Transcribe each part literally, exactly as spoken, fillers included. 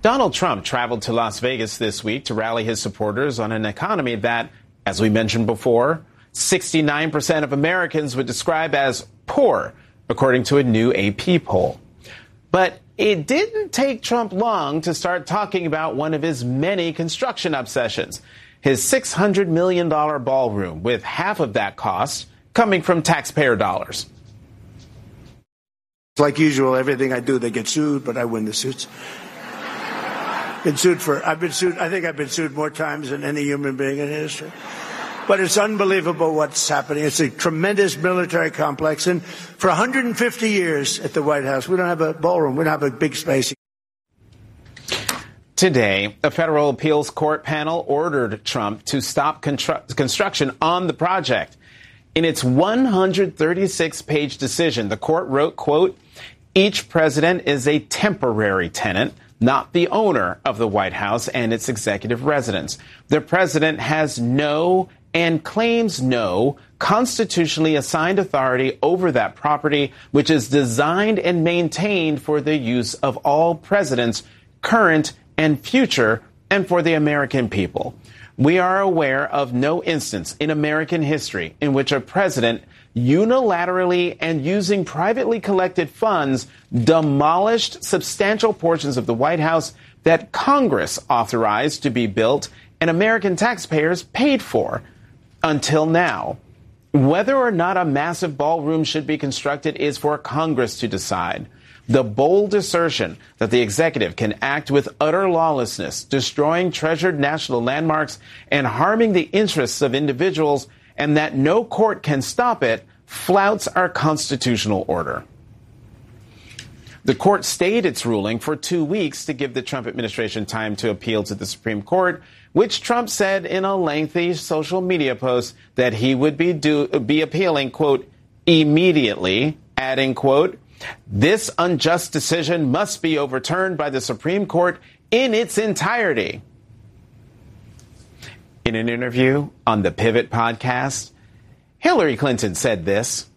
Donald Trump traveled to Las Vegas this week to rally his supporters on an economy that, as we mentioned before, sixty-nine percent of Americans would describe as poor, according to a new A P poll. But it didn't take Trump long to start talking about one of his many construction obsessions, his six hundred million dollars ballroom, with half of that cost coming from taxpayer dollars. Like usual, everything I do, they get sued, but I win the suits. Been sued for, I've been sued, I think I've been sued more times than any human being in history. But it's unbelievable what's happening. It's a tremendous military complex. And for one hundred fifty years at the White House, we don't have a ballroom. We don't have a big space. Today, a federal appeals court panel ordered Trump to stop constru- construction on the project. In its one hundred thirty-six page decision, the court wrote, quote, "Each president is a temporary tenant, not the owner of the White House and its executive residence. The president has no and claims no constitutionally assigned authority over that property, which is designed and maintained for the use of all presidents, current and future, and for the American people. We are aware of no instance in American history in which a president unilaterally and using privately collected funds demolished substantial portions of the White House that Congress authorized to be built and American taxpayers paid for until now. Whether or not a massive ballroom should be constructed is for Congress to decide. The bold assertion that the executive can act with utter lawlessness, destroying treasured national landmarks and harming the interests of individuals, and that no court can stop it, flouts our constitutional order." The court stayed its ruling for two weeks to give the Trump administration time to appeal to the Supreme Court, which Trump said in a lengthy social media post that he would be do, be appealing, quote, immediately, adding, quote, "This unjust decision must be overturned by the Supreme Court in its entirety." In an interview on the Pivot podcast, Hillary Clinton said this.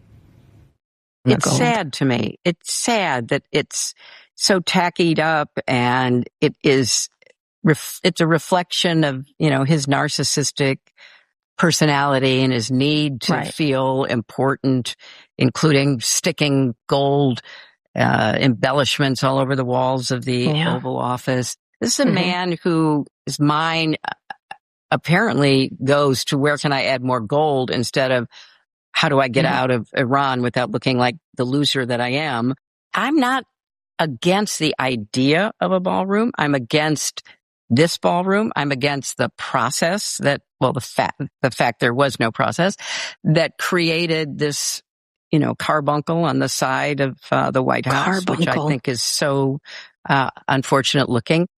It's sad to me. It's sad that it's so tackied up, and it is, it's a reflection of, you know, his narcissistic personality and his need to right. feel important, including sticking gold uh, embellishments all over the walls of the yeah. Oval Office. This is a mm-hmm. man whose mind apparently goes to where can I add more gold instead of how do I get mm-hmm. out of Iran without looking like the loser that I am. I'm not against the idea of a ballroom. I'm against this ballroom. I'm against the process that, well, the fact, the fact there was no process that created this, you know, carbuncle on the side of uh, the White House, carbuncle. Which I think is so uh, unfortunate looking.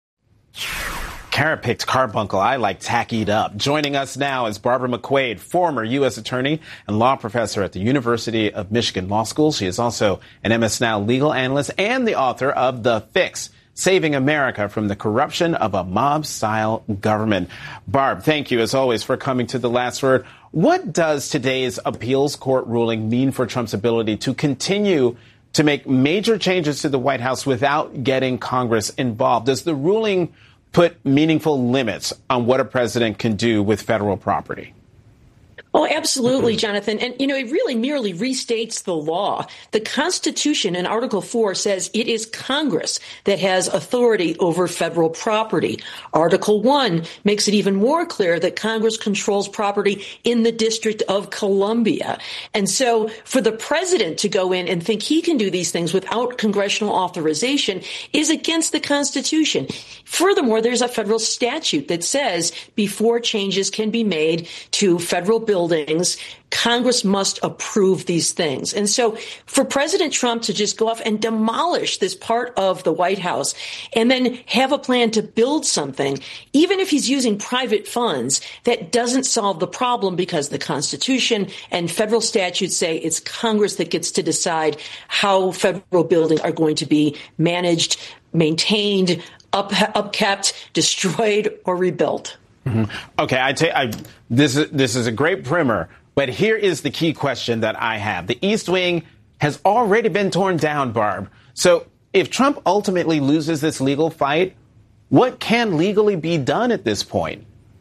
Kara picked carbuncle. I like tackied up. Joining us now is Barbara McQuade, former U S attorney and law professor at the University of Michigan Law School. She is also an M S Now legal analyst and the author of The Fix, Saving America from the Corruption of a Mob-Style Government. Barb, thank you, as always, for coming to The Last Word. What does today's appeals court ruling mean for Trump's ability to continue to make major changes to the White House without getting Congress involved? Does the ruling put meaningful limits on what a president can do with federal property? Oh, absolutely, Jonathan. And, you know, it really merely restates the law. The Constitution in Article four says it is Congress that has authority over federal property. Article one makes it even more clear that Congress controls property in the District of Columbia. And so for the president to go in and think he can do these things without congressional authorization is against the Constitution. Furthermore, there's a federal statute that says before changes can be made to federal buildings, Congress must approve these things. And so for President Trump to just go off and demolish this part of the White House and then have a plan to build something, even if he's using private funds, that doesn't solve the problem because the Constitution and federal statutes say it's Congress that gets to decide how federal buildings are going to be managed, maintained, up, upkept, destroyed, or rebuilt. Mm-hmm. Okay, I ta- I, this is this is a great primer, but here is the key question that I have. The East Wing has already been torn down, Barb. So if Trump ultimately loses this legal fight, what can legally be done at this point?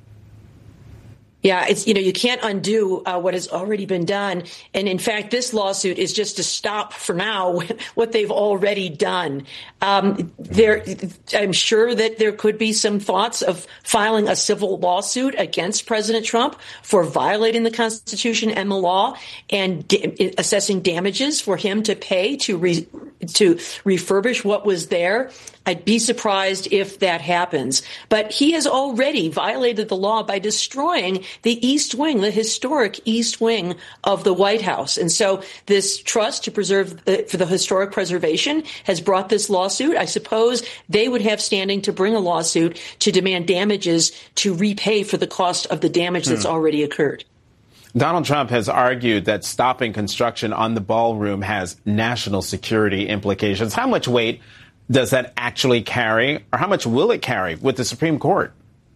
Yeah, it's, you know, you can't undo uh, what has already been done. And in fact, this lawsuit is just to stop for now what they've already done. Um, there, I'm sure that there could be some thoughts of filing a civil lawsuit against President Trump for violating the Constitution and the law and da- assessing damages for him to pay to re- to refurbish what was there. I'd be surprised if that happens. But he has already violated the law by destroying the East Wing, the historic East Wing of the White House. And so this trust to preserve the, for the historic preservation has brought this lawsuit. I suppose they would have standing to bring a lawsuit to demand damages to repay for the cost of the damage that's hmm. already occurred. Donald Trump has argued that stopping construction on the ballroom has national security implications. How much weight does that actually carry, or how much will it carry with the Supreme Court?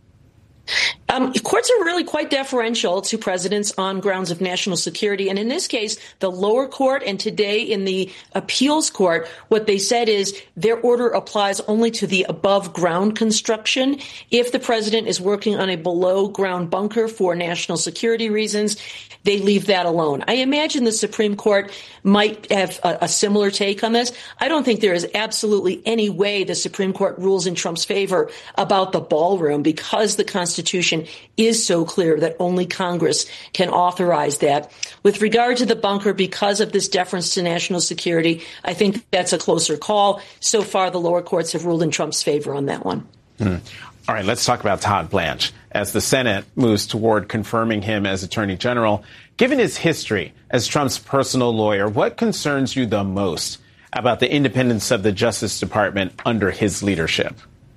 Um, courts are really quite deferential to presidents on grounds of national security. And in this case, the lower court and today in the appeals court, what they said is their order applies only to the above ground construction. If the president is working on a below ground bunker for national security reasons, they leave that alone. I imagine the Supreme Court might have a, a similar take on this. I don't think there is absolutely any way the Supreme Court rules in Trump's favor about the ballroom because the Constitution is so clear that only Congress can authorize that. With regard to the bunker, because of this deference to national security, I think that's a closer call. So far, the lower courts have ruled in Trump's favor on that one. Hmm. All right, let's talk about Todd Blanche. As the Senate moves toward confirming him as Attorney General, given his history as Trump's personal lawyer, what concerns you the most about the independence of the Justice Department under his leadership?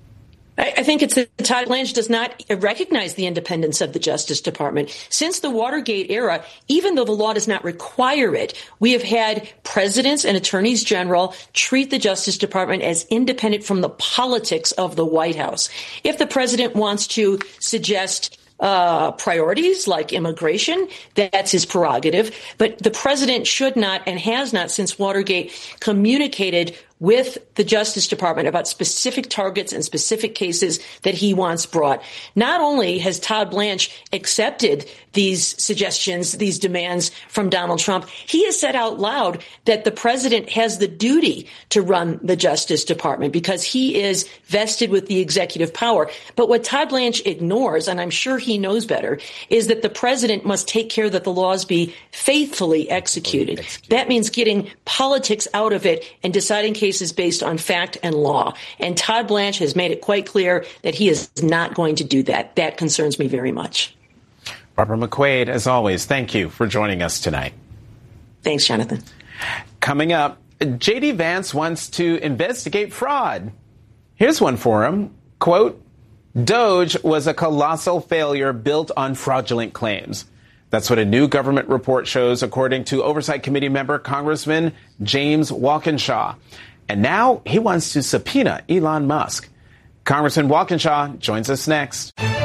I think it's that Todd Blanche does not recognize the independence of the Justice Department. Since the Watergate era, even though the law does not require it, we have had presidents and attorneys general treat the Justice Department as independent from the politics of the White House. If the president wants to suggest Uh, priorities like immigration, that's his prerogative. But the president should not and has not since Watergate communicated with the Justice Department about specific targets and specific cases that he wants brought. Not only has Todd Blanche accepted these suggestions, these demands from Donald Trump, he has said out loud that the president has the duty to run the Justice Department because he is vested with the executive power. But what Todd Blanche ignores, and I'm sure he knows better, is that the president must take care that the laws be faithfully executed. That means getting politics out of it and deciding cases is based on fact and law. And Todd Blanche has made it quite clear that he is not going to do that. That concerns me very much. Barbara McQuade, as always, thank you for joining us tonight. Thanks, Jonathan. Coming up, J D Vance wants to investigate fraud. Here's one for him. Quote, Doge was a colossal failure built on fraudulent claims. That's what a new government report shows, according to Oversight Committee member Congressman James Walkinshaw. And now he wants to subpoena Elon Musk. Congressman Walkinshaw joins us next.